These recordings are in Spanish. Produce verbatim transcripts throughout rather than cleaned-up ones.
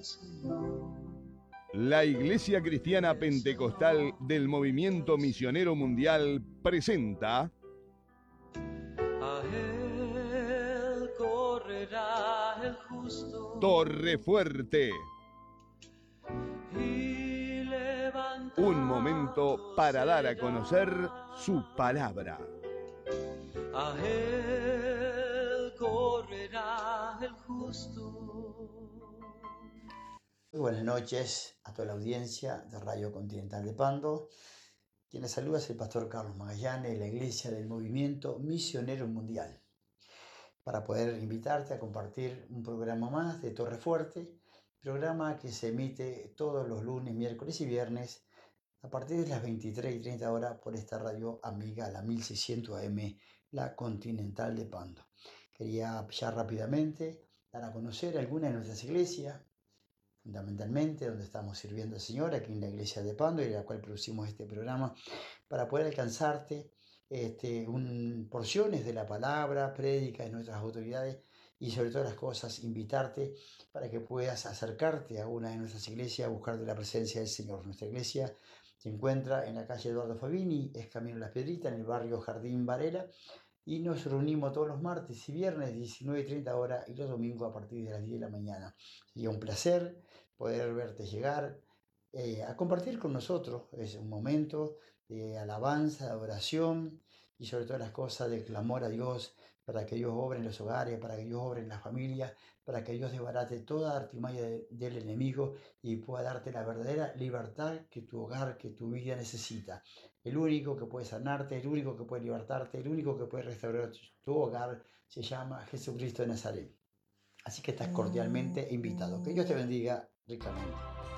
La Iglesia Cristiana Pentecostal del Movimiento Misionero Mundial presenta A él correrá el justo Torre Fuerte. y levantará Un momento para dar a conocer su palabra. A él correrá el justo. Muy buenas noches a toda la audiencia de Radio Continental de Pando. Quien les saluda es el pastor Carlos Magallanes de la Iglesia del Movimiento Misionero Mundial, para poder invitarte a compartir un programa más de Torre Fuerte, programa que se emite todos los lunes, miércoles y viernes a partir de las veintitrés y treinta horas por esta radio amiga, la mil seiscientos A M, la Continental de Pando. Quería ya rápidamente dar a conocer algunas de nuestras iglesias, fundamentalmente donde estamos sirviendo al Señor, aquí en la iglesia de Pando, y en la cual producimos este programa, para poder alcanzarte este, un, porciones de la palabra, prédica de nuestras autoridades, y sobre todas las cosas, invitarte para que puedas acercarte a una de nuestras iglesias a buscar de la presencia del Señor. Nuestra iglesia se encuentra en la calle Eduardo Fabini, es Camino Las Piedritas, en el barrio Jardín Varela, y nos reunimos todos los martes y viernes, diecinueve y treinta horas, y los domingos a partir de las diez de la mañana. Sería un placer poder verte llegar eh, a compartir con nosotros. Es un momento de alabanza, de oración y sobre todas las cosas de clamor a Dios, para que Dios obre en los hogares, para que Dios obre en las familias, para que Dios desbarate toda artimaña de, del enemigo y pueda darte la verdadera libertad que tu hogar, que tu vida necesita. El único que puede sanarte, el único que puede libertarte, el único que puede restaurar tu hogar se llama Jesucristo de Nazaret. Así que estás cordialmente invitado. Que Dios te bendiga ricamente.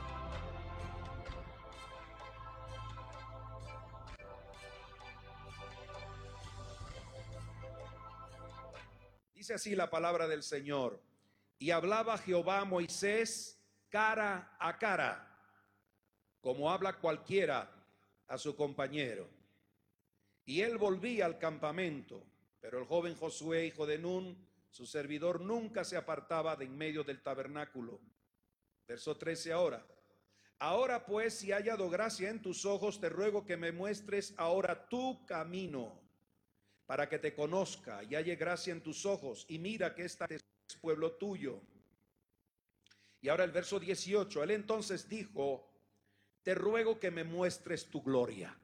Dice así la palabra del Señor: y hablaba Jehová a Moisés cara a cara, como habla cualquiera a su compañero. Y él volvía al campamento, pero el joven Josué, hijo de Nun, su servidor, nunca se apartaba de en medio del tabernáculo. Verso trece ahora. Ahora pues, si he hallado gracia en tus ojos, te ruego que me muestres ahora tu camino, para que te conozca y halle gracia en tus ojos, y mira que este es pueblo tuyo. Y ahora el verso dieciocho, él entonces dijo: te ruego que me muestres tu gloria.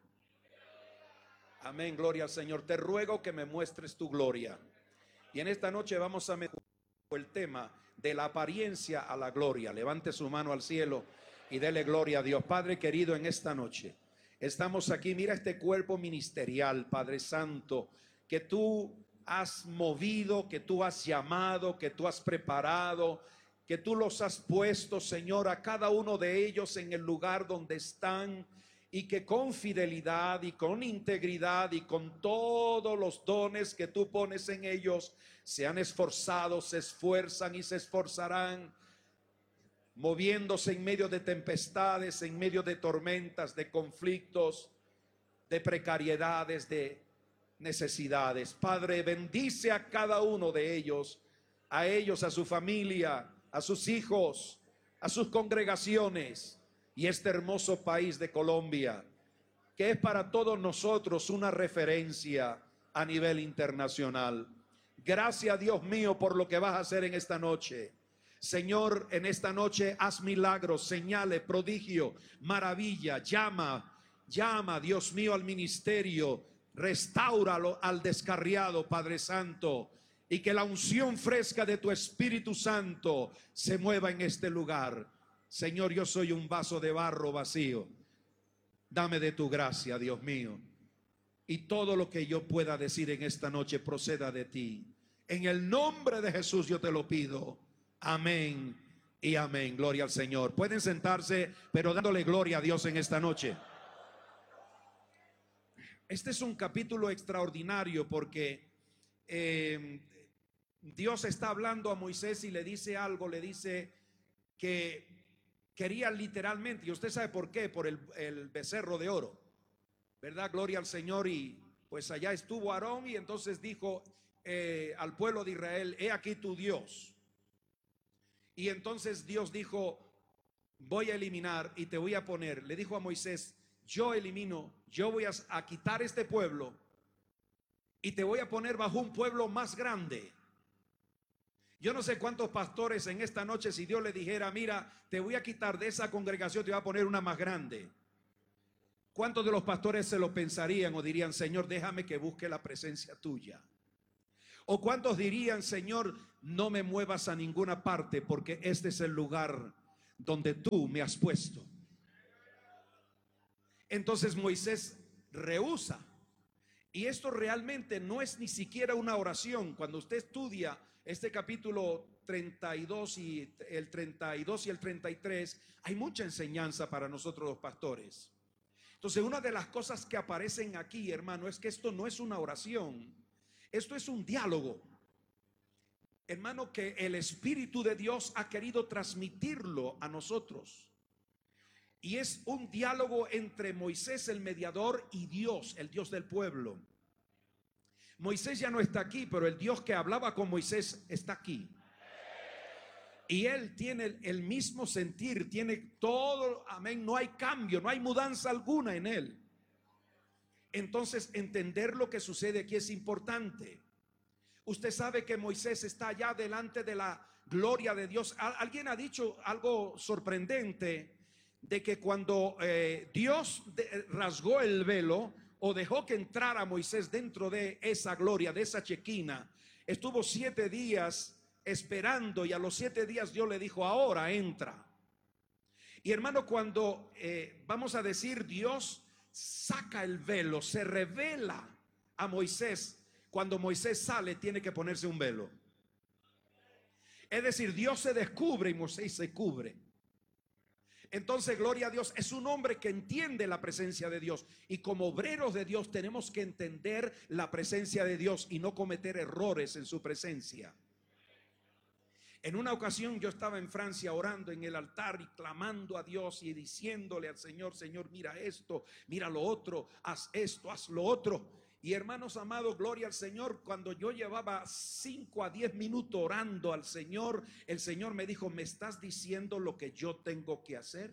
Amén, gloria al Señor. Te ruego que me muestres tu gloria. Y en esta noche vamos a meter el tema de la apariencia a la gloria. Levante su mano al cielo y dele gloria a Dios. Padre querido, en esta noche estamos aquí. Mira este cuerpo ministerial, Padre Santo, que tú has movido, que tú has llamado, que tú has preparado, que tú los has puesto, Señor, a cada uno de ellos en el lugar donde están, y que con fidelidad y con integridad y con todos los dones que tú pones en ellos, se han esforzado, se esfuerzan y se esforzarán, moviéndose en medio de tempestades, en medio de tormentas, de conflictos, de precariedades, de necesidades. Padre, bendice a cada uno de ellos, a ellos, a su familia, a sus hijos, a sus congregaciones y este hermoso país de Colombia, que es para todos nosotros una referencia a nivel internacional. Gracias, Dios mío, por lo que vas a hacer en esta noche. Señor, en esta noche haz milagros, señales, prodigio, maravilla. Llama, llama, Dios mío, al ministerio. Restáuralo al descarriado, Padre Santo, y que la unción fresca de tu Espíritu Santo se mueva en este lugar. Señor, yo soy un vaso de barro vacío. Dame de tu gracia, Dios mío, y todo lo que yo pueda decir en esta noche proceda de ti. En el nombre de Jesús yo te lo pido. Amén y amén. Gloria al Señor. Pueden sentarse, pero dándole gloria a Dios en esta noche. Este es un capítulo extraordinario porque eh, Dios está hablando a Moisés y le dice algo, le dice que quería literalmente, y usted sabe por qué, por el, el becerro de oro, ¿verdad? Gloria al Señor. Y pues allá estuvo Aarón y entonces dijo eh, al pueblo de Israel: he aquí tu Dios. Y entonces Dios dijo: voy a eliminar y te voy a poner, le dijo a Moisés, yo elimino, yo voy a, a quitar este pueblo y te voy a poner bajo un pueblo más grande. Yo no sé cuántos pastores en esta noche, si Dios le dijera, mira, te voy a quitar de esa congregación, te voy a poner una más grande. ¿Cuántos de los pastores se lo pensarían o dirían, Señor, déjame que busque la presencia tuya? ¿O cuántos dirían, Señor, no me muevas a ninguna parte porque este es el lugar donde tú me has puesto? Entonces Moisés rehúsa. Y esto realmente no es ni siquiera una oración. Cuando usted estudia este capítulo treinta y dos y el treinta y dos y el treinta y tres, hay mucha enseñanza para nosotros los pastores. Entonces, una de las cosas que aparecen aquí, hermano, es que esto no es una oración. Esto es un diálogo, hermano, que el Espíritu de Dios ha querido transmitirlo a nosotros. Y es un diálogo entre Moisés, el mediador, y Dios, el Dios del pueblo. Moisés ya no está aquí, pero el Dios que hablaba con Moisés está aquí. Y él tiene el mismo sentir, tiene todo, amén, no hay cambio, no hay mudanza alguna en él. Entonces, entender lo que sucede aquí es importante. Usted sabe que Moisés está allá delante de la gloria de Dios. Alguien ha dicho algo sorprendente, de que cuando eh, Dios de, rasgó el velo o dejó que entrara Moisés dentro de esa gloria, de esa chequina, estuvo siete días esperando, y a los siete días Dios le dijo, ahora entra. Y hermano, cuando eh, vamos a decir, Dios saca el velo, se revela a Moisés, cuando Moisés sale tiene que ponerse un velo. Es decir, Dios se descubre y Moisés se cubre. Entonces, gloria a Dios, es un hombre que entiende la presencia de Dios, y como obreros de Dios tenemos que entender la presencia de Dios y no cometer errores en su presencia. En una ocasión yo estaba en Francia orando en el altar y clamando a Dios y diciéndole al Señor, Señor, mira esto, mira lo otro, haz esto, haz lo otro. Y hermanos amados, gloria al Señor, cuando yo llevaba cinco a diez minutos orando al Señor, el Señor me dijo, ¿me estás diciendo lo que yo tengo que hacer?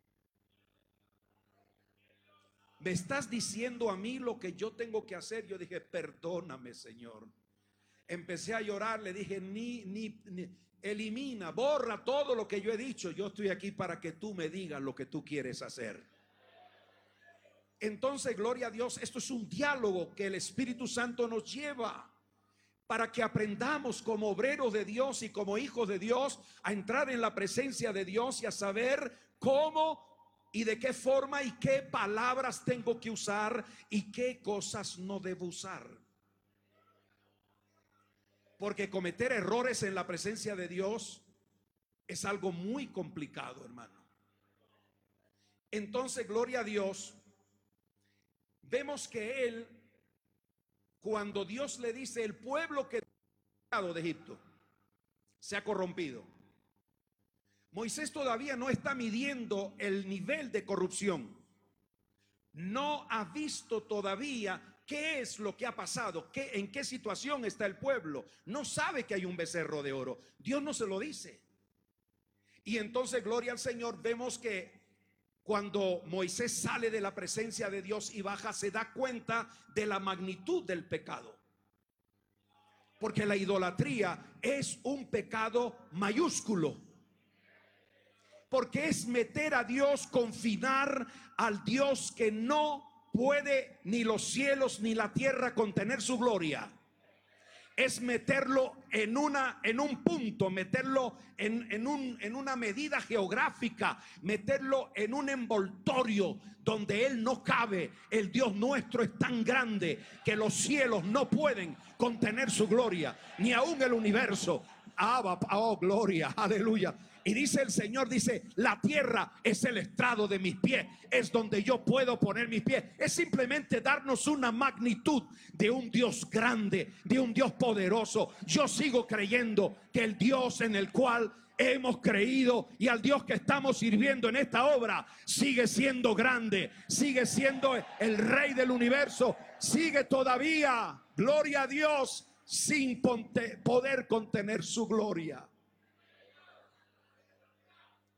¿Me estás diciendo a mí lo que yo tengo que hacer? Yo dije, perdóname, Señor. Empecé a llorar, le dije, ni, ni, ni elimina, borra todo lo que yo he dicho. Yo estoy aquí para que tú me digas lo que tú quieres hacer. Entonces, gloria a Dios, esto es un diálogo que el Espíritu Santo nos lleva para que aprendamos como obreros de Dios y como hijos de Dios a entrar en la presencia de Dios y a saber cómo y de qué forma y qué palabras tengo que usar y qué cosas no debo usar. Porque cometer errores en la presencia de Dios es algo muy complicado, hermano. Entonces, gloria a Dios, vemos que él, cuando Dios le dice, el pueblo que de Egipto se ha corrompido, Moisés todavía no está midiendo el nivel de corrupción. No ha visto todavía qué es lo que ha pasado, qué, en qué situación está el pueblo. No sabe que hay un becerro de oro. Dios no se lo dice. Y entonces, gloria al Señor, vemos que cuando Moisés sale de la presencia de Dios y baja, se da cuenta de la magnitud del pecado. Porque la idolatría es un pecado mayúsculo. Porque es meter a Dios, confinar al Dios que no puede ni los cielos ni la tierra contener su gloria. Es meterlo en, una, en un punto, meterlo en, en, un, en una medida geográfica, meterlo en un envoltorio donde Él no cabe. El Dios nuestro es tan grande que los cielos no pueden contener su gloria, ni aún el universo. Ah, oh, gloria, aleluya. Y dice el Señor, dice, la tierra es el estrado de mis pies, es donde yo puedo poner mis pies. Es simplemente darnos una magnitud de un Dios grande, de un Dios poderoso. Yo sigo creyendo que el Dios en el cual hemos creído y al Dios que estamos sirviendo en esta obra sigue siendo grande, sigue siendo el Rey del universo, sigue todavía, gloria a Dios, sin poder contener su gloria.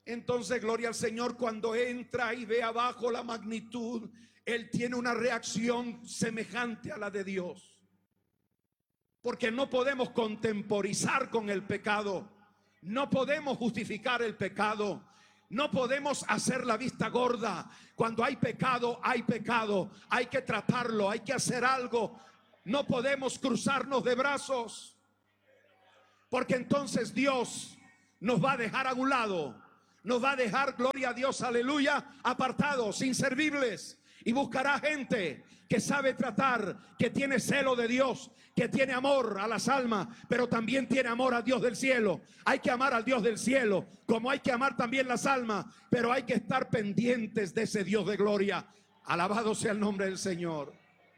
Entonces, gloria al Señor, cuando entra y ve abajo la magnitud, él tiene una reacción semejante a la de Dios. Porque no podemos contemporizar con el pecado, no podemos justificar el pecado, no podemos hacer la vista gorda. Cuando hay pecado, hay pecado, hay que tratarlo, hay que hacer algo. No podemos cruzarnos de brazos, porque entonces Dios nos va a dejar a un lado, nos va a dejar, gloria a Dios, aleluya, apartados, inservibles, y buscará gente que sabe tratar, que tiene celo de Dios, que tiene amor a las almas, pero también tiene amor a Dios del cielo. Hay que amar al Dios del cielo, como hay que amar también las almas, pero hay que estar pendientes de ese Dios de gloria. Alabado sea el nombre del Señor.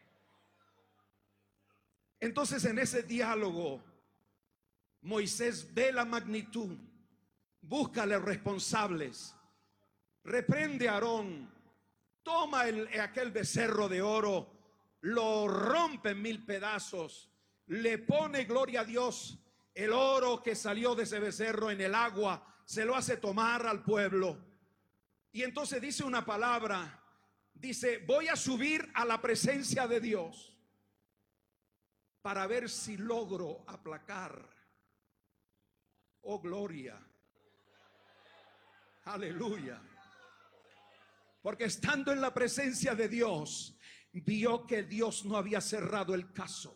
Entonces, en ese diálogo, Moisés ve la magnitud, busca a los responsables, reprende a Aarón, toma el, aquel becerro de oro, lo rompe en mil pedazos, le pone, gloria a Dios, el oro que salió de ese becerro en el agua, se lo hace tomar al pueblo. Y entonces dice una palabra, dice: voy a subir a la presencia de Dios para ver si logro aplacar. Oh, gloria. Aleluya. Porque estando en la presencia de Dios, vio que Dios no había cerrado el caso.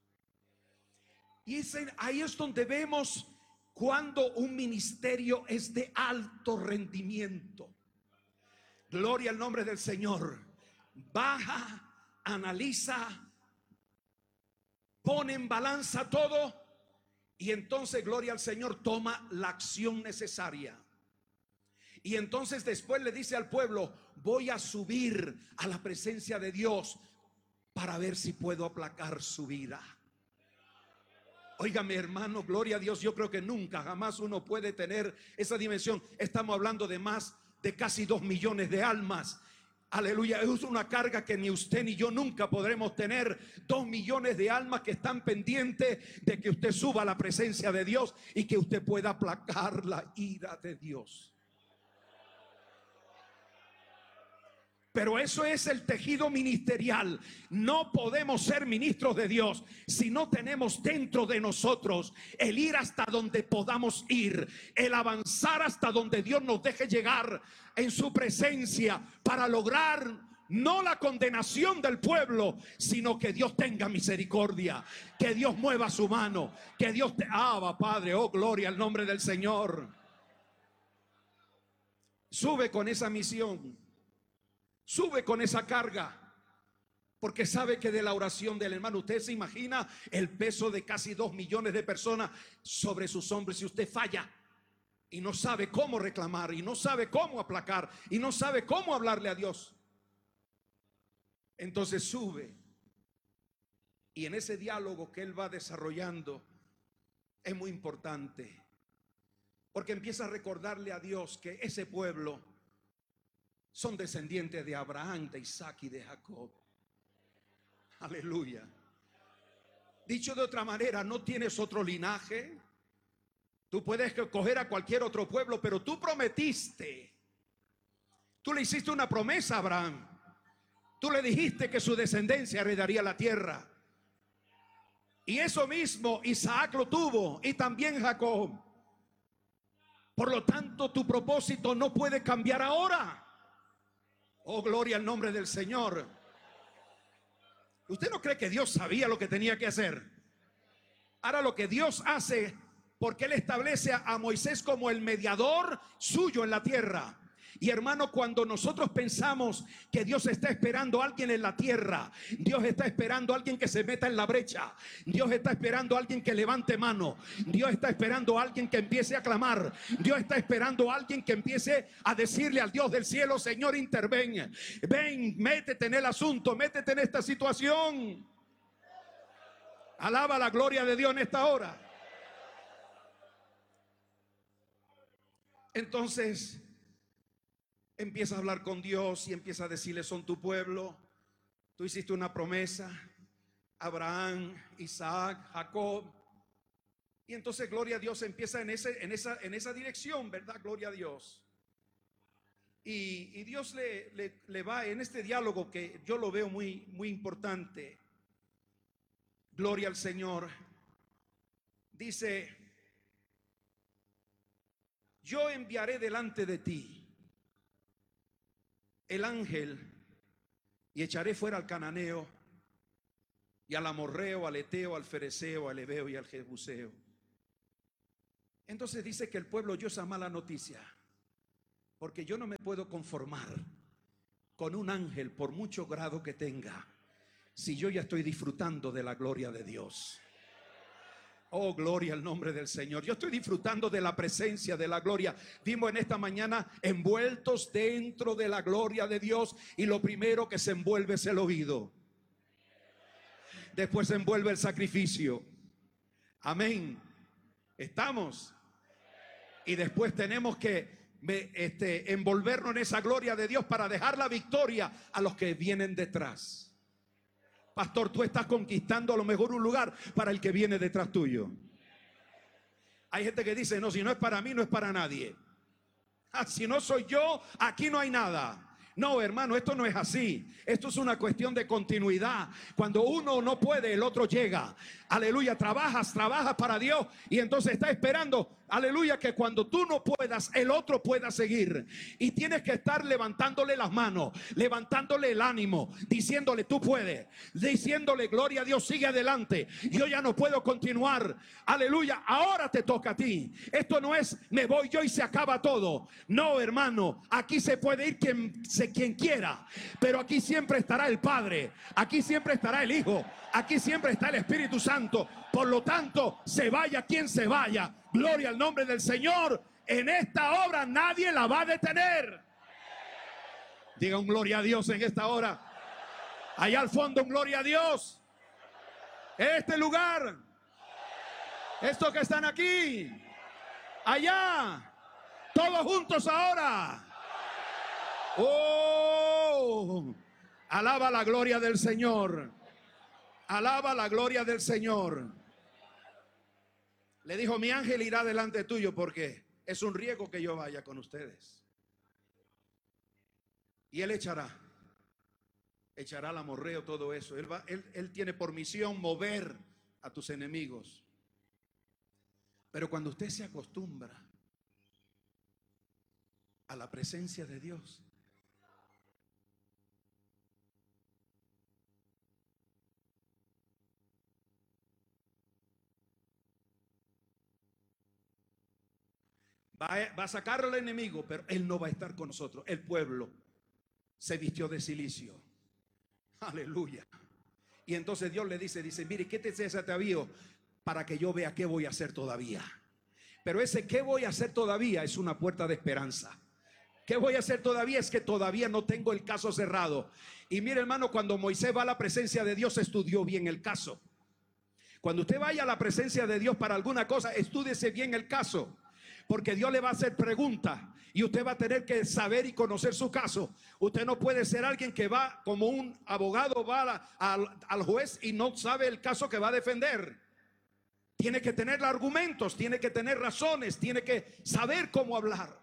Y ese, ahí es donde vemos cuando un ministerio es de alto rendimiento. Gloria al nombre del Señor. Baja, analiza, pone en balanza todo, y entonces, gloria al Señor, toma la acción necesaria. Y entonces después le dice al pueblo: voy a subir a la presencia de Dios para ver si puedo aplacar su vida. Óigame, hermano, gloria a Dios, yo creo que nunca, jamás uno puede tener esa dimensión. Estamos hablando de más de casi dos millones de almas. Aleluya, es una carga que ni usted ni yo nunca podremos tener. Dos millones de almas que están pendientes de que usted suba a la presencia de Dios y que usted pueda aplacar la ira de Dios. Pero eso es el tejido ministerial. No podemos ser ministros de Dios si no tenemos dentro de nosotros el ir hasta donde podamos ir, el avanzar hasta donde Dios nos deje llegar en su presencia, para lograr no la condenación del pueblo, sino que Dios tenga misericordia, que Dios mueva su mano, que Dios te ama, Padre. Oh, gloria al nombre del Señor. Sube con esa misión. Sube con esa carga, porque sabe que de la oración del hermano, usted se imagina el peso de casi dos millones de personas sobre sus hombros. Si usted falla y no sabe cómo reclamar, y no sabe cómo aplacar, y no sabe cómo hablarle a Dios, entonces sube. Y en ese diálogo que él va desarrollando es muy importante, porque empieza a recordarle a Dios que ese pueblo son descendientes de Abraham, de Isaac y de Jacob. Aleluya. Dicho de otra manera, no tienes otro linaje. Tú puedes coger a cualquier otro pueblo, pero tú prometiste. Tú le hiciste una promesa a Abraham. Tú le dijiste que su descendencia heredaría la tierra. Y eso mismo Isaac lo tuvo, y también Jacob. Por lo tanto, tu propósito no puede cambiar ahora. Oh, gloria al nombre del Señor. ¿Usted no cree que Dios sabía lo que tenía que hacer? Ahora lo que Dios hace, porque Él establece a Moisés como el mediador suyo en la tierra. Y hermano, cuando nosotros pensamos que Dios está esperando a alguien en la tierra, Dios está esperando a alguien que se meta en la brecha. Dios está esperando a alguien que levante mano. Dios está esperando a alguien que empiece a clamar. Dios está esperando a alguien que empiece a decirle al Dios del cielo: Señor, interven. Ven, métete en el asunto, métete en esta situación. Alaba la gloria de Dios en esta hora. Entonces empieza a hablar con Dios y empieza a decirle: son tu pueblo, tú hiciste una promesa, Abraham, Isaac, Jacob. Y entonces, gloria a Dios, empieza en, ese, en, esa, en esa dirección, ¿verdad? Gloria a Dios. Y, y Dios le, le, le va en este diálogo que yo lo veo muy, muy importante. Gloria al Señor. Dice: yo enviaré delante de ti el ángel y echaré fuera al cananeo y al amorreo, al eteo, al fereceo, al heveo y al jebuseo. Entonces dice que el pueblo oyó esa mala noticia, porque yo no me puedo conformar con un ángel por mucho grado que tenga, si yo ya estoy disfrutando de la gloria de Dios. Oh, gloria al nombre del Señor. Yo estoy disfrutando de la presencia, de la gloria. Vimos en esta mañana envueltos dentro de la gloria de Dios, y lo primero que se envuelve es el oído. Después se envuelve el sacrificio. Amén. Estamos. Y después tenemos que este, envolvernos en esa gloria de Dios para dejar la victoria a los que vienen detrás. Pastor, tú estás conquistando a lo mejor un lugar para el que viene detrás tuyo. Hay gente que dice: no, si no es para mí, no es para nadie. Ah, si no soy yo, aquí no hay nada. No, hermano, esto no es así. Esto es una cuestión de continuidad. Cuando uno no puede, el otro llega. Aleluya, trabajas, trabajas para Dios, y entonces está esperando, aleluya, que cuando tú no puedas, el otro pueda seguir. Y tienes que estar levantándole las manos, levantándole el ánimo, diciéndole: tú puedes, diciéndole: gloria a Dios, sigue adelante, yo ya no puedo continuar. Aleluya, ahora te toca a ti. Esto no es me voy yo y se acaba todo. No, hermano, aquí se puede ir quien, quien quiera, pero aquí siempre estará el Padre, aquí siempre estará el Hijo, aquí siempre está el Espíritu Santo. Por lo tanto, se vaya quien se vaya, gloria al nombre del Señor, en esta obra nadie la va a detener. Diga un gloria a Dios en esta hora. Allá al fondo, un gloria a Dios. Este lugar, estos que están aquí, allá, todos juntos ahora. Oh, alaba la gloria del Señor. Alaba la gloria del Señor. Le dijo: mi ángel irá delante tuyo, porque es un riesgo que yo vaya con ustedes. Y él echará, echará el amorreo, todo eso. Él, va, él, él tiene por misión mover a tus enemigos. Pero cuando usted se acostumbra a la presencia de Dios, Va a, va a sacar al enemigo, pero él no va a estar con nosotros. El pueblo se vistió de cilicio. Aleluya. Y entonces Dios le dice, dice: mire, ¿qué te es ese atavío? Para que yo vea qué voy a hacer todavía. Pero ese qué voy a hacer todavía es una puerta de esperanza. ¿Qué voy a hacer todavía? Es que todavía no tengo el caso cerrado. Y mire, hermano, cuando Moisés va a la presencia de Dios, estudió bien el caso. Cuando usted vaya a la presencia de Dios para alguna cosa, estúdiese bien el caso. Porque Dios le va a hacer preguntas y usted va a tener que saber y conocer su caso. Usted no puede ser alguien que va como un abogado, va a la, al, al juez y no sabe el caso que va a defender. Tiene que tener argumentos, tiene que tener razones, tiene que saber cómo hablar.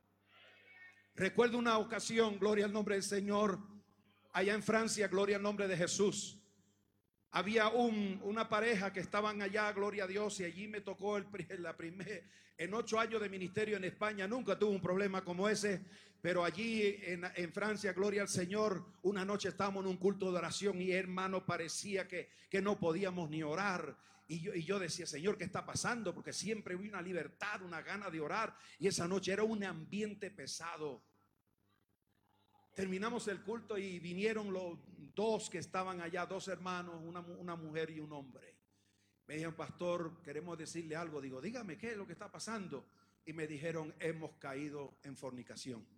Recuerdo una ocasión, gloria al nombre del Señor, allá en Francia, gloria al nombre de Jesús. Había un, una pareja que estaban allá, gloria a Dios, y allí me tocó el, la primer, en ocho años de ministerio en España, nunca tuve un problema como ese, pero allí en, en Francia, gloria al Señor, una noche estábamos en un culto de oración y, hermano, parecía que, que no podíamos ni orar. Y yo, y yo decía: Señor, ¿qué está pasando? Porque siempre vi una libertad, una gana de orar, y esa noche era un ambiente pesado. Terminamos el culto y vinieron los dos que estaban allá, dos hermanos, una, una mujer y un hombre. Me dijeron: pastor, queremos decirle algo. Digo: dígame, ¿qué es lo que está pasando? Y me dijeron: hemos caído en fornicación.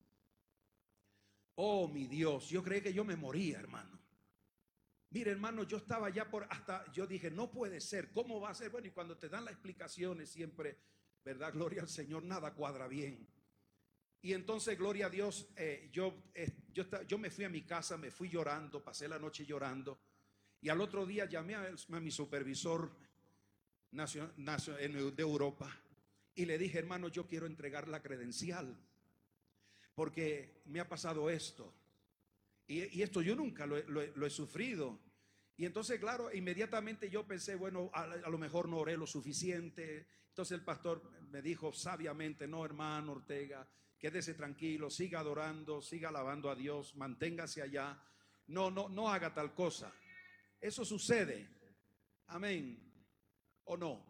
Oh, mi Dios, yo creí que yo me moría, hermano. Mire, hermano, yo estaba ya por hasta, yo dije: no puede ser, ¿cómo va a ser? Bueno, y cuando te dan las explicaciones siempre, ¿verdad? Gloria al Señor, nada cuadra bien. Y entonces, gloria a Dios, eh, yo, eh, yo, yo me fui a mi casa, me fui llorando, pasé la noche llorando. Y al otro día llamé a, a mi supervisor nacional, nacional, de Europa y le dije: hermano, yo quiero entregar la credencial, porque me ha pasado esto. Y, y esto yo nunca lo, lo, lo he sufrido. Y entonces, claro, inmediatamente yo pensé, bueno, a, a lo mejor no oré lo suficiente. Entonces el pastor me dijo sabiamente: no, hermano Ortega, quédese tranquilo, siga adorando, siga alabando a Dios, manténgase allá. No, no, no haga tal cosa. Eso sucede. Amén. ¿O no?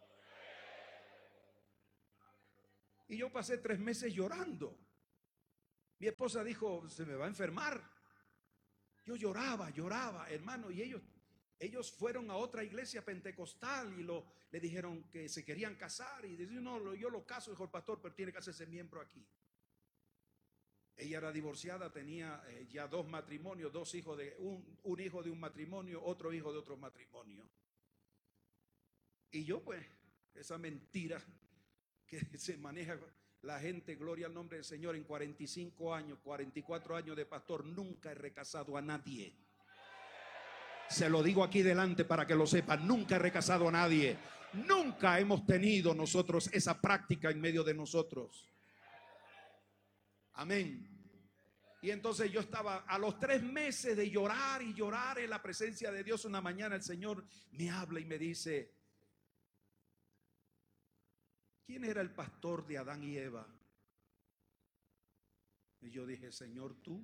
Y yo pasé tres meses llorando. Mi esposa dijo: se me va a enfermar. Yo lloraba, lloraba, hermano, y ellos, ellos fueron a otra iglesia pentecostal y lo, le dijeron que se querían casar, y dice: no, yo lo caso, dijo el pastor, pero tiene que hacerse miembro aquí. Ella era divorciada, tenía eh, ya dos matrimonios, dos hijos de un, un hijo de un matrimonio, otro hijo de otro matrimonio. Y yo, pues, esa mentira que se maneja la gente, gloria al nombre del Señor, en cuarenta y cinco años, cuarenta y cuatro años de pastor, nunca he recasado a nadie. Se lo digo aquí delante para que lo sepan: nunca he recasado a nadie. Nunca hemos tenido nosotros esa práctica en medio de nosotros. Amén. Y entonces yo estaba a los tres meses de llorar y llorar en la presencia de Dios. Una mañana el Señor me habla y me dice: ¿quién era el pastor de Adán y Eva? Y yo dije: Señor, tú.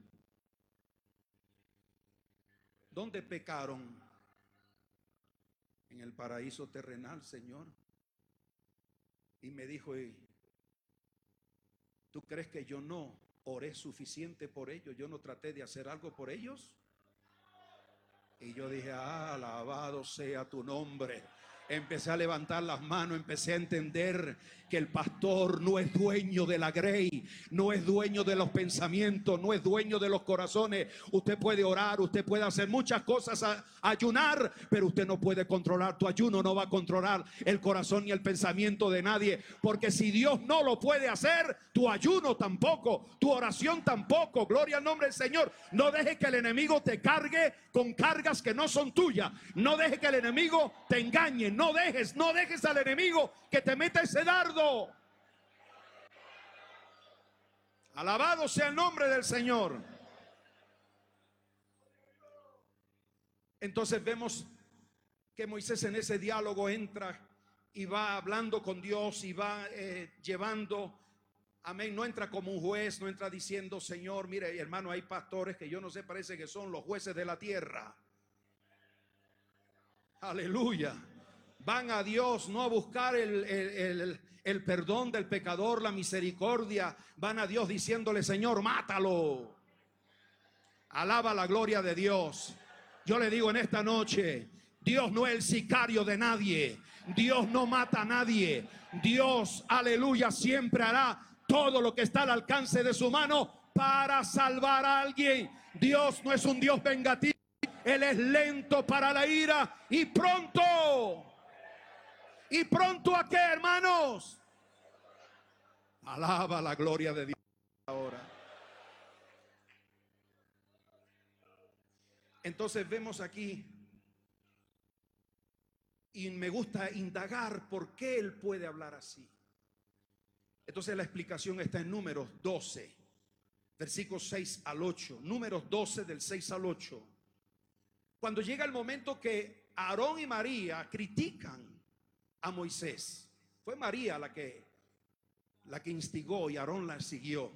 ¿Dónde pecaron? En el paraíso terrenal, Señor. Y me dijo: ¿tú crees que yo no oré suficiente por ellos? ¿Yo no traté de hacer algo por ellos? Y yo dije: ah, alabado sea tu nombre. Empecé a levantar las manos, empecé a entender que el pastor no es dueño de la grey, no es dueño de los pensamientos, no es dueño de los corazones. Usted puede orar, usted puede hacer muchas cosas, a, a ayunar, pero usted no puede controlar. Tu ayuno no va a controlar el corazón ni el pensamiento de nadie, porque si Dios no lo puede hacer, tu ayuno tampoco, tu oración tampoco. Gloria al nombre del Señor. No deje que el enemigo te cargue con cargas que no son tuyas. No deje que el enemigo te engañe. No dejes, no dejes al enemigo que te meta ese dardo. Alabado sea el nombre del Señor. Entonces vemos que Moisés en ese diálogo entra y va hablando con Dios y va eh, llevando, amén, no entra como un juez, no entra diciendo: Señor, mire, hermano, hay pastores que yo no sé, parece que son los jueces de la tierra. Aleluya. Van a Dios no a buscar el, el, el, el perdón del pecador, la misericordia. Van a Dios diciéndole: Señor, mátalo. Alaba la gloria de Dios. Yo le digo en esta noche: Dios no es el sicario de nadie. Dios no mata a nadie. Dios, aleluya, siempre hará todo lo que está al alcance de su mano para salvar a alguien. Dios no es un Dios vengativo. Él es lento para la ira y pronto. ¿Y pronto a qué, hermanos? Alaba la gloria de Dios ahora. Entonces vemos aquí, y me gusta indagar por qué él puede hablar así. Entonces la explicación está en Números doce, versículos seis al ocho. Números doce, del seis al ocho. Cuando llega el momento que Aarón y María critican a Moisés. Fue María la que la que instigó y Aarón la siguió.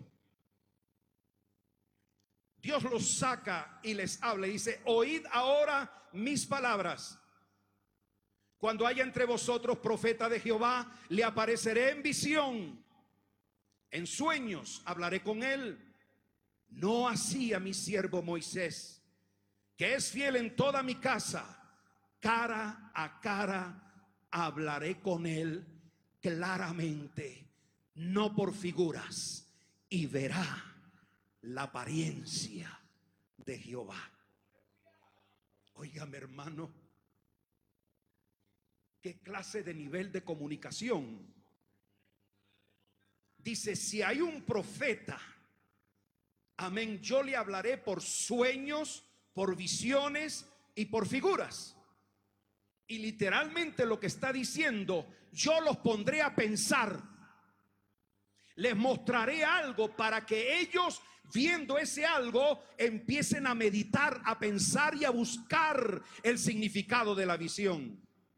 Dios los saca y les habla y dice: oíd ahora mis palabras. Cuando haya entre vosotros profeta de Jehová, le apareceré en visión, en sueños hablaré con él. No así a mi siervo Moisés, que es fiel en toda mi casa. Cara a cara hablaré con él claramente, no por figuras, y verá la apariencia de Jehová. Óigame, hermano, qué clase de nivel de comunicación. Dice: si hay un profeta, amén, yo le hablaré por sueños, por visiones y por figuras. Y literalmente lo que está diciendo: yo los pondré a pensar. Les mostraré algo para que ellos, viendo ese algo, empiecen a meditar, a pensar y a buscar el significado de la visión.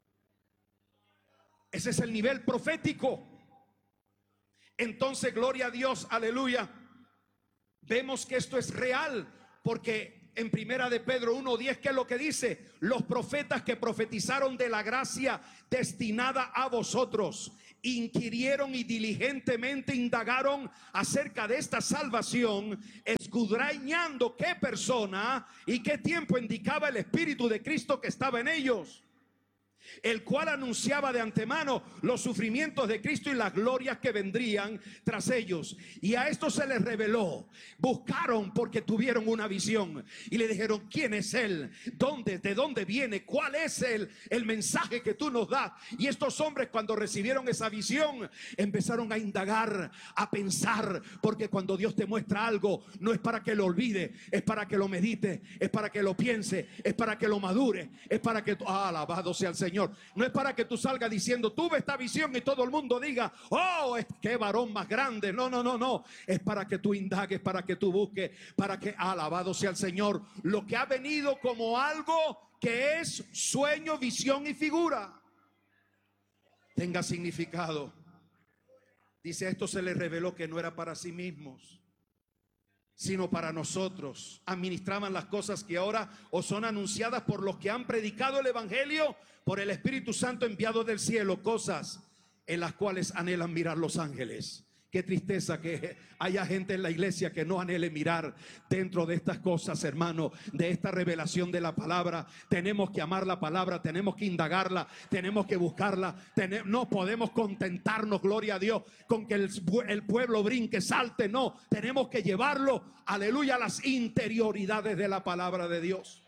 Ese es el nivel profético. Entonces, gloria a Dios, aleluya. Vemos que esto es real, porque en primera de Pedro uno diez, ¿qué es lo que dice? Los profetas que profetizaron de la gracia destinada a vosotros inquirieron y diligentemente indagaron acerca de esta salvación, escudriñando qué persona y qué tiempo indicaba el Espíritu de Cristo que estaba en ellos, el cual anunciaba de antemano los sufrimientos de Cristo y las glorias que vendrían tras ellos. Y a esto se les reveló. Buscaron porque tuvieron una visión y le dijeron: ¿quién es Él? ¿Dónde? ¿De dónde viene? ¿Cuál es el, el mensaje que tú nos das? Y estos hombres, cuando recibieron esa visión, empezaron a indagar, a pensar, porque cuando Dios te muestra algo, no es para que lo olvide, es para que lo medite, es para que lo piense, es para que lo madure, es para que... Ah, alabado sea el Señor. No es para que tú salgas diciendo: tuve esta visión, y todo el mundo diga: oh, es que varón más grande. No, no, no, no. Es para que tú indagues, para que tú busques, para que, alabado sea el Señor, lo que ha venido como algo que es sueño, visión y figura, tenga significado. Dice: esto se les reveló que no era para sí mismos, sino para nosotros. Administraban las cosas que ahora os son anunciadas por los que han predicado el evangelio por el Espíritu Santo enviado del cielo, cosas en las cuales anhelan mirar los ángeles. Qué tristeza que haya gente en la iglesia que no anhele mirar dentro de estas cosas, hermano, de esta revelación de la palabra. Tenemos que amar la palabra, tenemos que indagarla, tenemos que buscarla. No podemos contentarnos, gloria a Dios, con que el, el pueblo brinque, salte. No, tenemos que llevarlo, aleluya, a las interioridades de la palabra de Dios.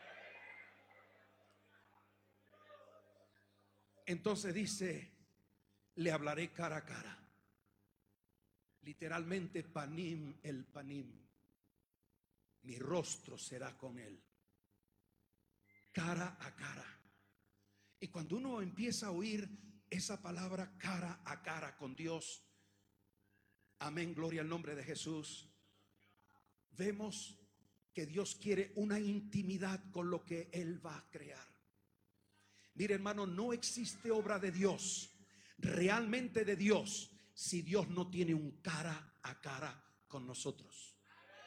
Entonces dice: le hablaré cara a cara. Literalmente, panim el panim. Mi rostro será con él, cara a cara. Y cuando uno empieza a oír esa palabra cara a cara con Dios, amén, gloria al nombre de Jesús, vemos que Dios quiere una intimidad con lo que Él va a crear. Mire, hermano, no existe obra de Dios, realmente de Dios, si Dios no tiene un cara a cara con nosotros.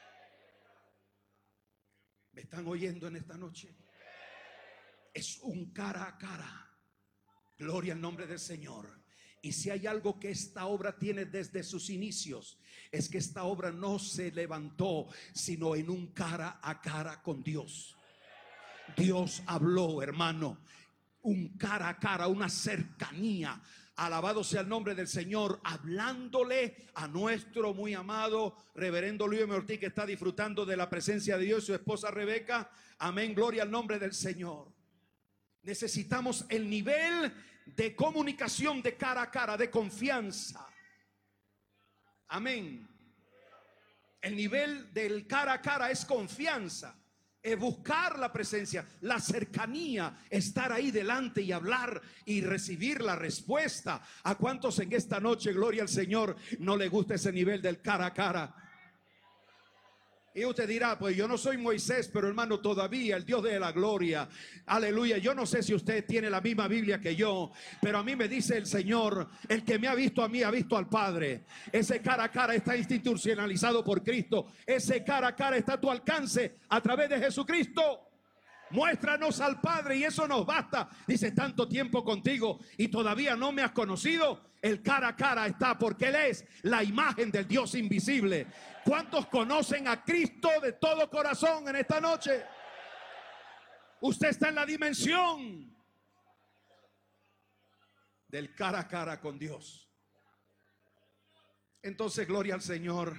¿Me están oyendo en esta noche? Es un cara a cara. Gloria al nombre del Señor. Y si hay algo que esta obra tiene desde sus inicios, es que esta obra no se levantó sino en un cara a cara con Dios. Dios habló, hermano, un cara a cara, una cercanía. Alabado sea el nombre del Señor, hablándole a nuestro muy amado reverendo Luis M. Ortiz, que está disfrutando de la presencia de Dios, y su esposa Rebeca. Amén, gloria al nombre del Señor. Necesitamos el nivel de comunicación de cara a cara, de confianza. Amén. El nivel del cara a cara es confianza. Es buscar la presencia, la cercanía, estar ahí delante y hablar y recibir la respuesta. ¿A cuántos en esta noche, gloria al Señor, no le gusta ese nivel del cara a cara? Y usted dirá: pues yo no soy Moisés, pero hermano, todavía el Dios de la gloria, aleluya. Yo no sé si usted tiene la misma Biblia que yo, pero a mí me dice el Señor: el que me ha visto a mí ha visto al Padre. Ese cara a cara está institucionalizado por Cristo. Ese cara a cara está a tu alcance a través de Jesucristo. Muéstranos al Padre y eso nos basta. Dice: tanto tiempo contigo y todavía no me has conocido. El cara a cara está, porque Él es la imagen del Dios invisible. ¿Cuántos conocen a Cristo de todo corazón en esta noche? Usted está en la dimensión del cara a cara con Dios. Entonces, gloria al Señor.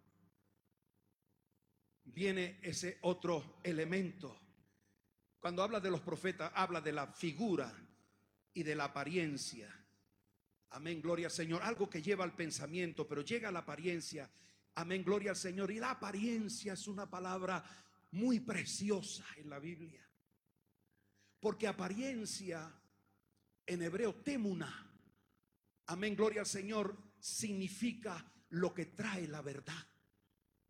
Viene ese otro elemento. Cuando habla de los profetas, habla de la figura y de la apariencia. Amén, gloria al Señor. Algo que lleva al pensamiento, pero llega a la apariencia. Amén, gloria al Señor. Y la apariencia es una palabra muy preciosa en la Biblia. Porque apariencia en hebreo, temuna, amén, gloria al Señor, significa lo que trae la verdad.